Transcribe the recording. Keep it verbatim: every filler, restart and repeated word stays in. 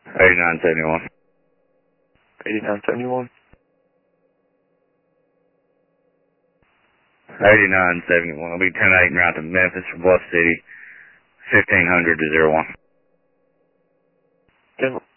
eighty-nine seventy-one. eighty-nine seventy-one. eighty-nine seventy-one. It'll be ten eight and route to Memphis from Bluff City. fifteen hundred to zero one. ten